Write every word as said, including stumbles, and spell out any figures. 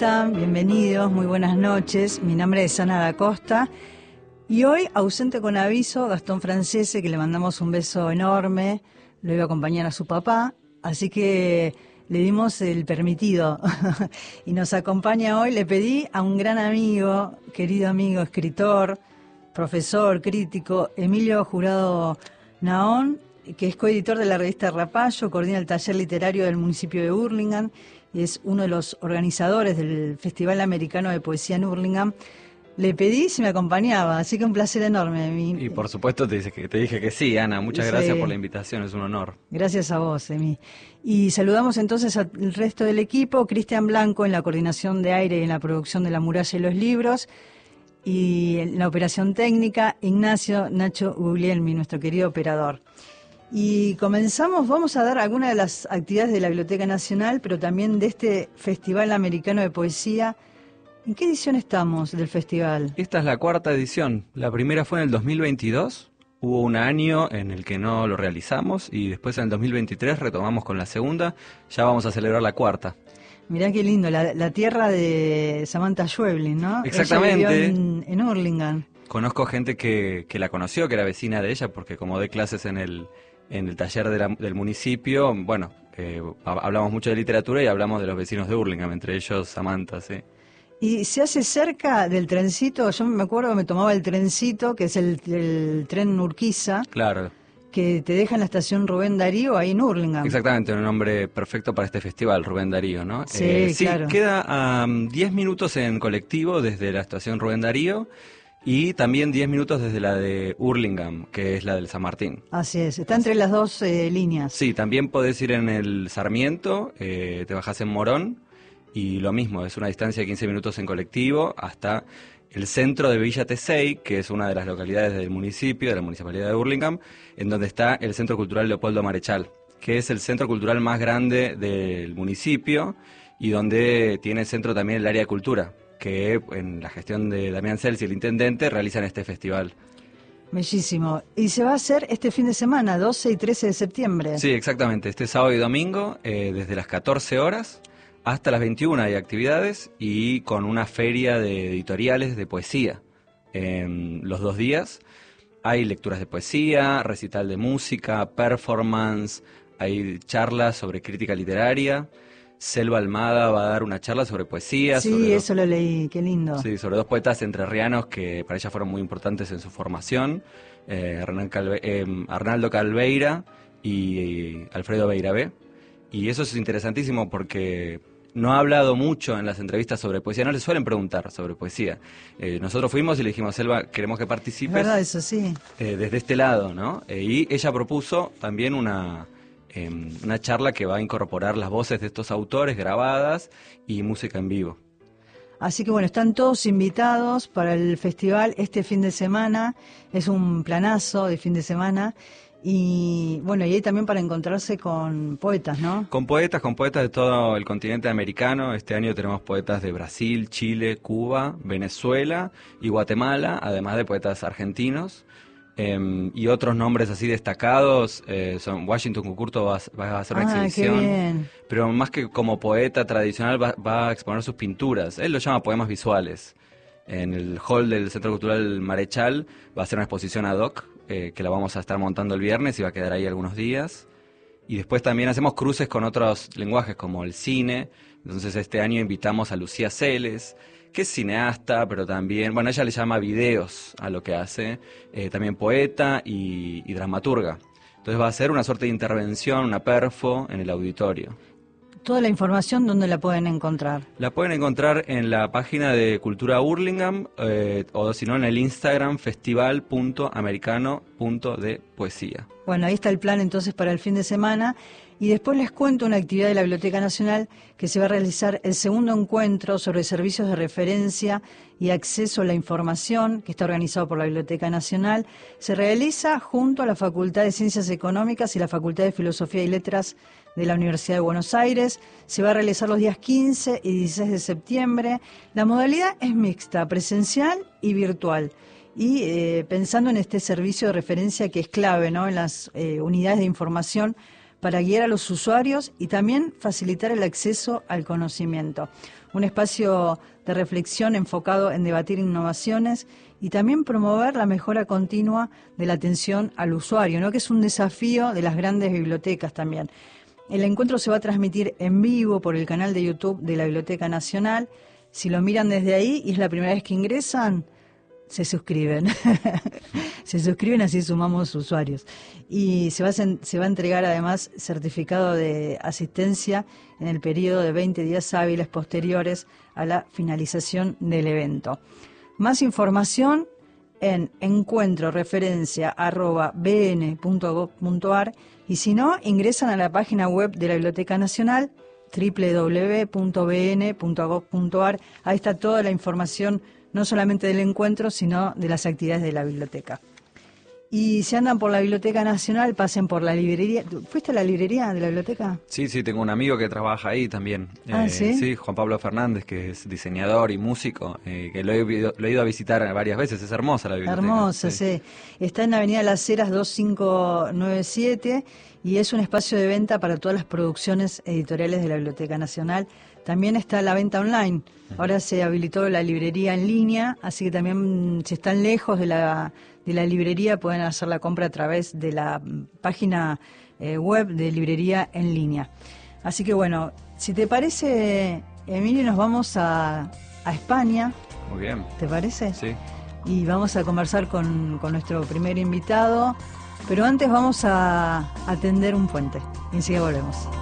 están? Bienvenidos, muy buenas noches. Mi nombre es Ana da Costa y hoy, ausente con aviso, Gastón Francese, que le mandamos un beso enorme, lo iba a acompañar a su papá, así que le dimos el permitido y nos acompaña hoy. Le pedí a un gran amigo, querido amigo, escritor, profesor, crítico, Emilio Jurado Naón, que es coeditor de la revista Rapallo, coordina el taller literario del municipio de Hurlingham y es uno de los organizadores del Festival Americano de Poesía en Hurlingham. Le pedí si me acompañaba, así que un placer enorme. Mi... Y por supuesto te, dice que, te dije que sí, Ana. Muchas sí. gracias por la invitación, es un honor. Gracias a vos, Emi. Y saludamos entonces al resto del equipo. Cristian Blanco en la coordinación de aire y en la producción de La Muralla y los Libros. Y en la operación técnica, Ignacio Nacho Guglielmi, nuestro querido operador. Y comenzamos, vamos a dar algunas de las actividades de la Biblioteca Nacional, pero también de este Festival Americano de Poesía. ¿En qué edición estamos del festival? Esta es la cuarta edición. La primera fue en el dos mil veintidós. Hubo un año en el que no lo realizamos y después en el dos mil veintitrés retomamos con la segunda. Ya vamos a celebrar la cuarta. Mirá qué lindo, la, la tierra de Samantha Schweblin, ¿no? Exactamente. Ella vivió en, en Hurlingham. Conozco gente que, que la conoció, que era vecina de ella, porque como doy clases en el... en el taller de la, del municipio, bueno, eh, hablamos mucho de literatura y hablamos de los vecinos de Hurlingham, entre ellos Samantha, sí. ¿Y se hace cerca del trencito? Yo me acuerdo que me tomaba el trencito, que es el, el tren Urquiza. Claro. Que te deja en la estación Rubén Darío, ahí en Hurlingham. Exactamente, un nombre perfecto para este festival, Rubén Darío, ¿no? Sí, eh, sí claro. Queda a um, diez minutos en colectivo desde la estación Rubén Darío. Y también diez minutos desde la de Hurlingham, que es la del San Martín. Así es, está entre las dos eh, líneas. Sí, también podés ir en el Sarmiento, eh, te bajás en Morón, y lo mismo, es una distancia de quince minutos en colectivo hasta el centro de Villa Tesey, que es una de las localidades del municipio, de la municipalidad de Hurlingham, en donde está el Centro Cultural Leopoldo Marechal, que es el centro cultural más grande del municipio y donde tiene centro también el área de cultura, que en la gestión de Damián Celsi, el intendente, realizan este festival. Bellísimo. Y se va a hacer este fin de semana, doce y trece de septiembre. Sí, exactamente. Este sábado y domingo, eh, desde las catorce horas hasta las veintiuna hay actividades y con una feria de editoriales de poesía. En los dos días hay lecturas de poesía, recital de música, performance, hay charlas sobre crítica literaria. Selva Almada va a dar una charla sobre poesía. Sí, sobre eso dos, lo leí, qué lindo. Sí, sobre dos poetas entrerrianos que para ella fueron muy importantes en su formación, eh, Calve, eh, Arnaldo Calveira y, y Alfredo Beirabé. Y eso es interesantísimo porque no ha hablado mucho en las entrevistas sobre poesía, no le suelen preguntar sobre poesía. Eh, nosotros fuimos y le dijimos, Selva, queremos que participes. Es verdad, eso sí. Eh, desde este lado, ¿no? Eh, y ella propuso también una... Eh, una charla que va a incorporar las voces de estos autores grabadas y música en vivo. Así que bueno, están todos invitados para el festival este fin de semana. Es un planazo de fin de semana. Y bueno, y ahí también para encontrarse con poetas, ¿no? Con poetas, con poetas de todo el continente americano. Este año tenemos poetas de Brasil, Chile, Cuba, Venezuela y Guatemala, además de poetas argentinos. Eh, y otros nombres así destacados, eh, son Washington Cucurto va, va a hacer una ah, exhibición, qué bien. Pero más que como poeta tradicional va, va a exponer sus pinturas. Él lo llama poemas visuales. En el hall del Centro Cultural Marechal va a hacer una exposición ad hoc, eh, que la vamos a estar montando el viernes y va a quedar ahí algunos días. Y después también hacemos cruces con otros lenguajes como el cine. Entonces este año invitamos a Lucía Celes, que es cineasta, pero también, bueno, ella le llama videos a lo que hace, eh, también poeta y, y dramaturga. Entonces va a ser una suerte de intervención, una perfo en el auditorio. Toda la información, ¿dónde la pueden encontrar? La pueden encontrar en la página de Cultura Hurlingham, eh, o si no en el Instagram festival punto americano punto de poesía. Bueno, ahí está el plan entonces para el fin de semana. Y después les cuento una actividad de la Biblioteca Nacional que se va a realizar el segundo encuentro sobre servicios de referencia y acceso a la información, que está organizado por la Biblioteca Nacional. Se realiza junto a la Facultad de Ciencias Económicas y la Facultad de Filosofía y Letras de la Universidad de Buenos Aires. Se va a realizar los días quince y dieciséis de septiembre. La modalidad es mixta, presencial y virtual. Y eh, pensando en este servicio de referencia que es clave, ¿no?, en las eh, unidades de información para guiar a los usuarios y también facilitar el acceso al conocimiento. Un espacio de reflexión enfocado en debatir innovaciones y también promover la mejora continua de la atención al usuario, ¿no? Que es un desafío de las grandes bibliotecas también. El encuentro se va a transmitir en vivo por el canal de YouTube de la Biblioteca Nacional. Si lo miran desde ahí y es la primera vez que ingresan, se suscriben. Se suscriben, así sumamos usuarios. Y se va, a, se va a entregar además certificado de asistencia en el periodo de veinte días hábiles posteriores a la finalización del evento. Más información en encuentro referencia arroba b n punto gov punto a r y si no, ingresan a la página web de la Biblioteca Nacional doble u doble u doble u punto b n punto gov punto a r. Ahí está toda la información, no solamente del encuentro, sino de las actividades de la biblioteca. Y si andan por la Biblioteca Nacional, pasen por la librería. ¿Fuiste a la librería de la biblioteca? Sí, sí, tengo un amigo que trabaja ahí también. Ah, eh, ¿sí? Sí, Juan Pablo Fernández, que es diseñador y músico, eh, que lo he, lo he ido a visitar varias veces. Es hermosa la biblioteca. Hermosa, sí. sí. Está en Avenida Las Heras dos mil quinientos noventa y siete y es un espacio de venta para todas las producciones editoriales de la Biblioteca Nacional. También está la venta online. Ahora se habilitó la librería en línea, así que también si están lejos de la, de la librería pueden hacer la compra a través de la página eh, web de librería en línea. Así que bueno, si te parece, Emilio, nos vamos a, a España. Muy bien. ¿Te parece? Sí. Y vamos a conversar con, con nuestro primer invitado, pero antes vamos a atender un puente y enseguida volvemos.